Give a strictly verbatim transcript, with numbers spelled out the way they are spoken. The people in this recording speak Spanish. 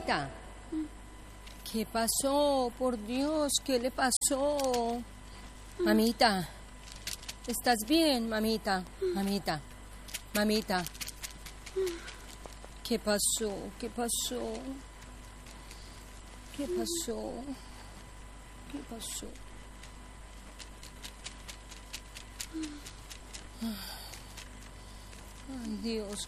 Mamita. ¿Qué pasó? Por Dios, ¿qué le pasó? Mamita. ¿Estás bien, mamita? Mamita. Mamita. ¿Qué pasó? ¿Qué pasó? ¿Qué pasó? ¿Qué pasó? Ay, Dios.